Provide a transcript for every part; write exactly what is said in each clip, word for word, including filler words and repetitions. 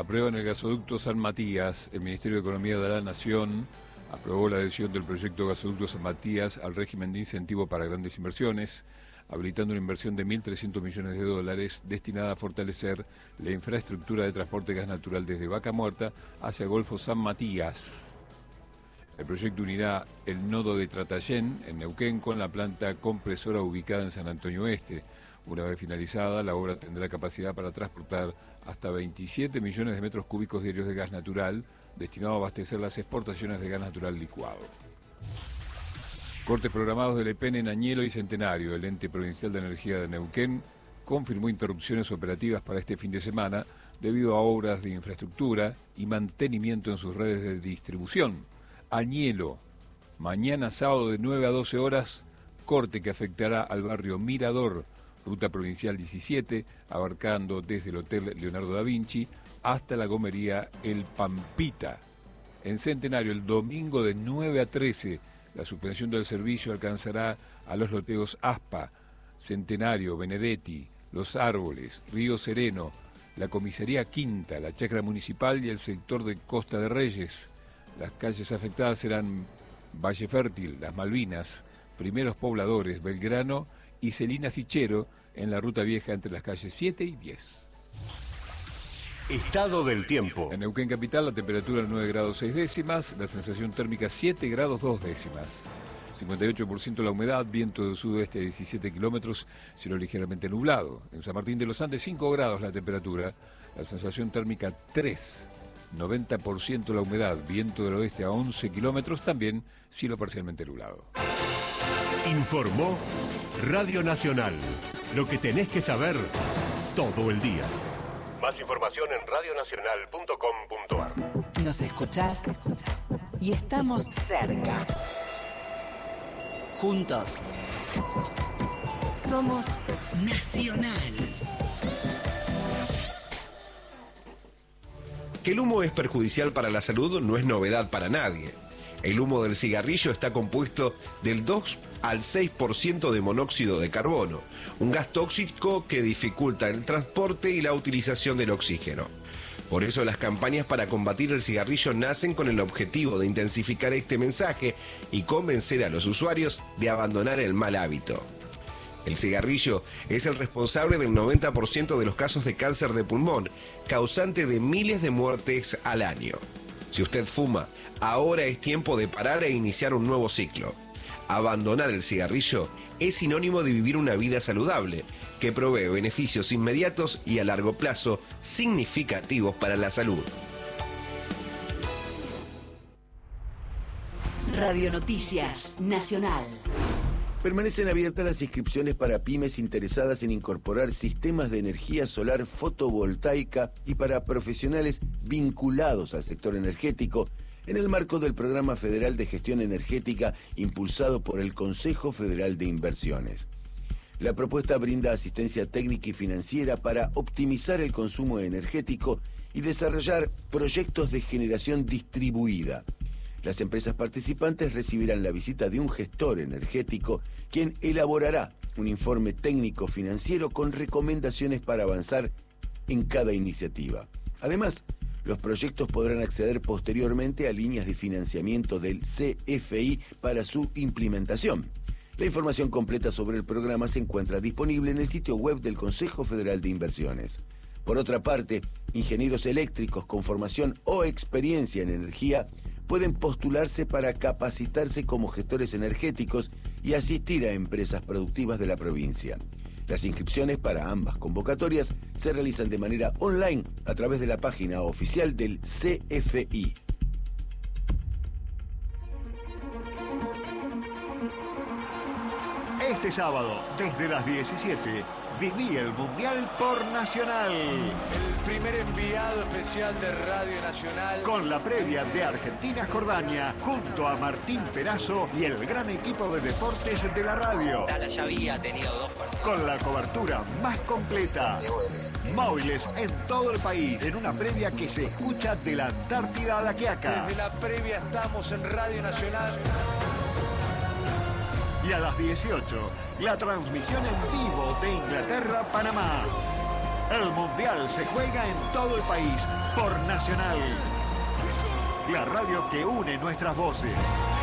Aprueba en el gasoducto San Matías. El Ministerio de Economía de la Nación aprobó la adhesión del proyecto Gasoducto San Matías al régimen de incentivo para grandes inversiones, habilitando una inversión de mil trescientos millones de dólares destinada a fortalecer la infraestructura de transporte de gas natural desde Vaca Muerta hacia Golfo San Matías. El proyecto unirá el nodo de Tratayén, en Neuquén, con la planta compresora ubicada en San Antonio Este. Una vez finalizada, la obra tendrá capacidad para transportar hasta veintisiete millones de metros cúbicos diarios de gas natural, destinado a abastecer las exportaciones de gas natural licuado. Cortes programados del E P E N en Añelo y Centenario. El ente provincial de energía de Neuquén confirmó interrupciones operativas para este fin de semana debido a obras de infraestructura y mantenimiento en sus redes de distribución. Añelo, mañana sábado de nueve a doce horas, corte que afectará al barrio Mirador, ruta provincial diecisiete, abarcando desde el Hotel Leonardo da Vinci hasta la gomería El Pampita. En Centenario, el domingo de nueve a trece, la suspensión del servicio alcanzará a los loteos Aspa, Centenario, Benedetti, Los Árboles, Río Sereno, la Comisaría Quinta, la Chacra Municipal y el sector de Costa de Reyes. Las calles afectadas serán Valle Fértil, Las Malvinas, Primeros Pobladores, Belgrano y Celina Sichero, en la ruta vieja entre las calles siete y diez. Estado del tiempo. En Neuquén capital la temperatura nueve grados seis décimas, la sensación térmica siete grados dos décimas. cincuenta y ocho por ciento la humedad, viento del sudoeste a diecisiete kilómetros, cielo ligeramente nublado. En San Martín de los Andes cinco grados la temperatura, la sensación térmica tres. noventa por ciento la humedad, viento del oeste a once kilómetros, también cielo parcialmente nublado. Informó Radio Nacional. Lo que tenés que saber todo el día. Más información en radio nacional punto com punto a r. Nos escuchás y estamos cerca. Juntos. Somos Nacional. Que el humo es perjudicial para la salud no es novedad para nadie. El humo del cigarrillo está compuesto del dos al seis por ciento de monóxido de carbono, un gas tóxico que dificulta el transporte y la utilización del oxígeno. Por eso las campañas para combatir el cigarrillo nacen con el objetivo de intensificar este mensaje y convencer a los usuarios de abandonar el mal hábito. El cigarrillo es el responsable del noventa por ciento de los casos de cáncer de pulmón, causante de miles de muertes al año. Si usted fuma, ahora es tiempo de parar e iniciar un nuevo ciclo. Abandonar el cigarrillo es sinónimo de vivir una vida saludable, que provee beneficios inmediatos y a largo plazo significativos para la salud. Radio Noticias Nacional. Permanecen abiertas las inscripciones para pymes interesadas en incorporar sistemas de energía solar fotovoltaica y para profesionales vinculados al sector energético en el marco del Programa Federal de Gestión Energética impulsado por el Consejo Federal de Inversiones. La propuesta brinda asistencia técnica y financiera para optimizar el consumo energético y desarrollar proyectos de generación distribuida. Las empresas participantes recibirán la visita de un gestor energético, quien elaborará un informe técnico financiero con recomendaciones para avanzar en cada iniciativa. Además, los proyectos podrán acceder posteriormente a líneas de financiamiento del C F I para su implementación. La información completa sobre el programa se encuentra disponible en el sitio web del Consejo Federal de Inversiones. Por otra parte, ingenieros eléctricos con formación o experiencia en energía pueden postularse para capacitarse como gestores energéticos y asistir a empresas productivas de la provincia. Las inscripciones para ambas convocatorias se realizan de manera online a través de la página oficial del C F I. Este sábado, desde las diecisiete, viví el Mundial por Nacional. El primer enviado especial de Radio Nacional. Con la previa de Argentina-Jordania, junto a Martín Perazo y el gran equipo de deportes de la radio. Dala ya había tenido dos partidos. Con la cobertura más completa. Móviles en todo el país, en una previa que se escucha de la Antártida a la Quiaca. Desde la previa estamos en Radio Nacional. Y a las dieciocho, la transmisión en vivo de Inglaterra-Panamá. El Mundial se juega en todo el país por Nacional, la radio que une nuestras voces.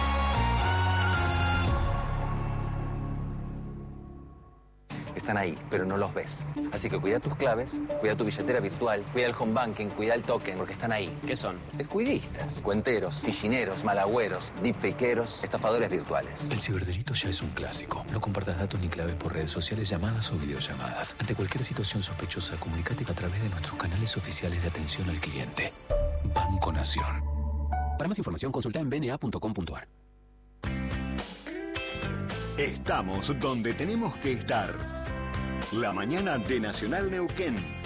Están ahí, pero no los ves. Así que cuida tus claves, cuida tu billetera virtual, cuida el home banking, cuida el token, porque están ahí. ¿Qué son? Descuidistas, cuenteros, fichineros, malagüeros, deepfakeros, estafadores virtuales. El ciberdelito ya es un clásico. No compartas datos ni claves por redes sociales, llamadas o videollamadas. Ante cualquier situación sospechosa, comunícate a través de nuestros canales oficiales de atención al cliente. Banco Nación. Para más información, consulta en b n a punto com punto a r. Estamos donde tenemos que estar. La mañana de Nacional Neuquén.